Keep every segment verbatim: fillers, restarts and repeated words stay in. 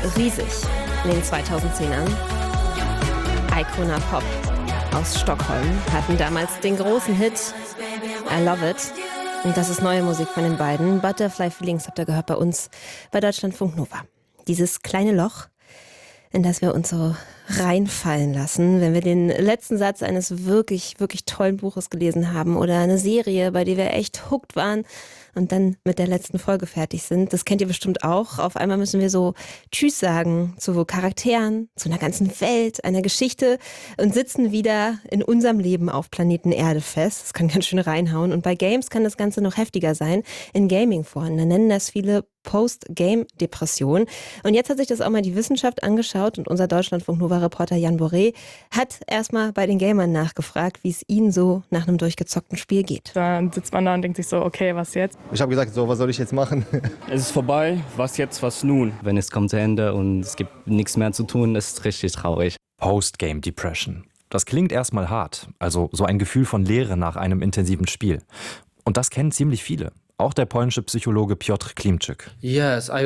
riesig in den zweitausendzehnern. Icona Pop aus Stockholm hatten damals den großen Hit I Love It. Und das ist neue Musik von den beiden. Butterfly Feelings habt ihr gehört bei uns bei Deutschlandfunk Nova. Dieses kleine Loch, in das wir uns so reinfallen lassen, wenn wir den letzten Satz eines wirklich, wirklich tollen Buches gelesen haben oder eine Serie, bei der wir echt hooked waren und dann mit der letzten Folge fertig sind. Das kennt ihr bestimmt auch. Auf einmal müssen wir so Tschüss sagen zu Charakteren, zu einer ganzen Welt, einer Geschichte und sitzen wieder in unserem Leben auf Planeten Erde fest. Das kann ganz schön reinhauen. Und bei Games kann das Ganze noch heftiger sein. In Gaming-Foren, da nennen das viele Post-Game-Depression. Und jetzt hat sich das auch mal die Wissenschaft angeschaut und unser Deutschlandfunk-Nova-Reporter Jan Boré hat erstmal bei den Gamern nachgefragt, wie es ihnen so nach einem durchgezockten Spiel geht. Dann sitzt man da und denkt sich so, okay, was jetzt? Ich habe gesagt, so, was soll ich jetzt machen? Es ist vorbei, was jetzt, was nun? Wenn es kommt zu Ende und es gibt nichts mehr zu tun, ist es richtig traurig. Post-Game Depression. Das klingt erstmal hart, also so ein Gefühl von Leere nach einem intensiven Spiel. Und das kennen ziemlich viele. Auch der polnische Psychologe Piotr Klimczyk. Ich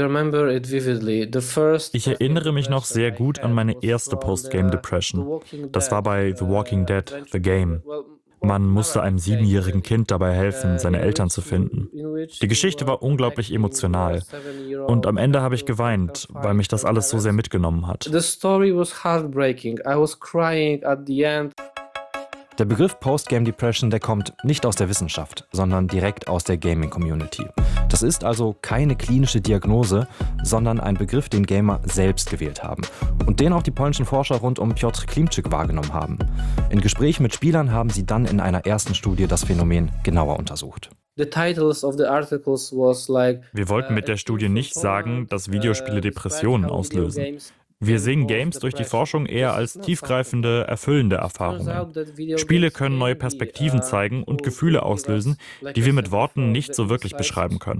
erinnere mich noch sehr gut an meine erste Post-Game-Depression. Das war bei The Walking Dead, The Game. Man musste einem siebenjährigen Kind dabei helfen, seine Eltern zu finden. Die Geschichte war unglaublich emotional. Und am Ende habe ich geweint, weil mich das alles so sehr mitgenommen hat. The story was heartbreaking. I was crying at the end. Der Begriff Post-Game Depression, der kommt nicht aus der Wissenschaft, sondern direkt aus der Gaming-Community. Das ist also keine klinische Diagnose, sondern ein Begriff, den Gamer selbst gewählt haben und den auch die polnischen Forscher rund um Piotr Klimczyk wahrgenommen haben. In Gesprächen mit Spielern haben sie dann in einer ersten Studie das Phänomen genauer untersucht. Wir wollten mit der Studie nicht sagen, dass Videospiele Depressionen auslösen. Wir sehen Games durch die Forschung eher als tiefgreifende, erfüllende Erfahrungen. Spiele können neue Perspektiven zeigen und Gefühle auslösen, die wir mit Worten nicht so wirklich beschreiben können.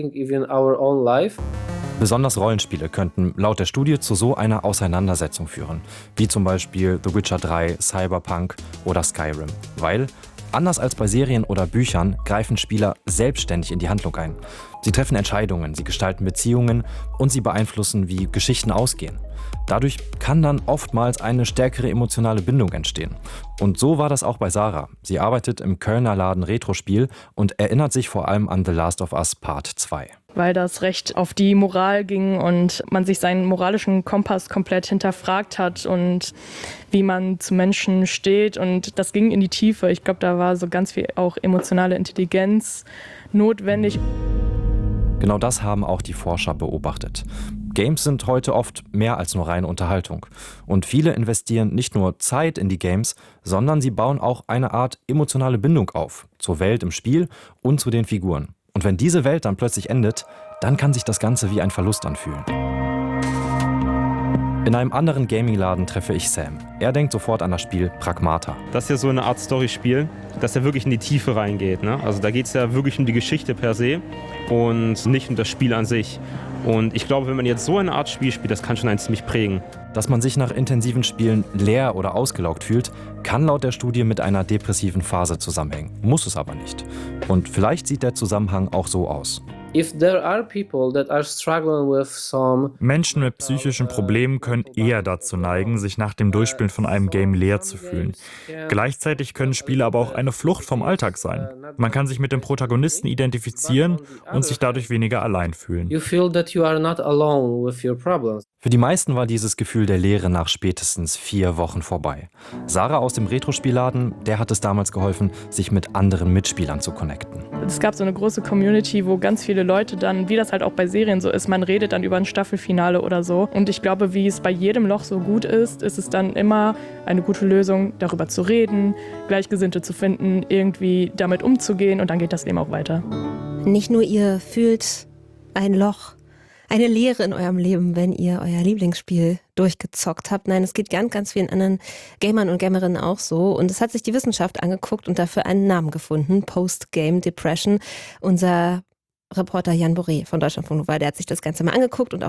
Besonders Rollenspiele könnten laut der Studie zu so einer Auseinandersetzung führen, wie zum Beispiel The Witcher drei, Cyberpunk oder Skyrim, weil anders als bei Serien oder Büchern greifen Spieler selbstständig in die Handlung ein. Sie treffen Entscheidungen, sie gestalten Beziehungen und sie beeinflussen, wie Geschichten ausgehen. Dadurch kann dann oftmals eine stärkere emotionale Bindung entstehen. Und so war das auch bei Sarah. Sie arbeitet im Kölner Laden Retrospiel und erinnert sich vor allem an The Last of Us Part zwei. Weil das recht auf die Moral ging und man sich seinen moralischen Kompass komplett hinterfragt hat und wie man zu Menschen steht. Und das ging in die Tiefe. Ich glaube, da war so ganz viel auch emotionale Intelligenz notwendig. Genau das haben auch die Forscher beobachtet. Games sind heute oft mehr als nur reine Unterhaltung. Und viele investieren nicht nur Zeit in die Games, sondern sie bauen auch eine Art emotionale Bindung auf. Zur Welt im Spiel und zu den Figuren. Und wenn diese Welt dann plötzlich endet, dann kann sich das Ganze wie ein Verlust anfühlen. In einem anderen Gaming-Laden treffe ich Sam. Er denkt sofort an das Spiel Pragmata. Das ist ja so eine Art Story-Spiel, das ja wirklich in die Tiefe reingeht. Ne? Also da geht es ja wirklich um die Geschichte per se und nicht um das Spiel an sich. Und ich glaube, wenn man jetzt so eine Art Spiel spielt, das kann schon einen ziemlich prägen. Dass man sich nach intensiven Spielen leer oder ausgelaugt fühlt, kann laut der Studie mit einer depressiven Phase zusammenhängen. Muss es aber nicht. Und vielleicht sieht der Zusammenhang auch so aus. Menschen mit psychischen Problemen können eher dazu neigen, sich nach dem Durchspielen von einem Game leer zu fühlen. Gleichzeitig können Spiele aber auch eine Flucht vom Alltag sein. Man kann sich mit dem Protagonisten identifizieren und sich dadurch weniger allein fühlen. Für die meisten war dieses Gefühl der Leere nach spätestens vier Wochen vorbei. Sarah aus dem Retrospielladen, der hat es damals geholfen, sich mit anderen Mitspielern zu connecten. Es gab so eine große Community, wo ganz viele Leute dann, wie das halt auch bei Serien so ist, man redet dann über ein Staffelfinale oder so. Und ich glaube, wie es bei jedem Loch so gut ist, ist es dann immer eine gute Lösung, darüber zu reden, Gleichgesinnte zu finden, irgendwie damit umzugehen und dann geht das Leben auch weiter. Nicht nur ihr fühlt ein Loch, eine Leere in eurem Leben, wenn ihr euer Lieblingsspiel durchgezockt habt. Nein, es geht ganz, ganz vielen anderen Gamern und Gamerinnen auch so. Und es hat sich die Wissenschaft angeguckt und dafür einen Namen gefunden. Post-Game Depression. Unser Reporter Jan Boré von Deutschlandfunk Nova, der hat sich das Ganze mal angeguckt und auch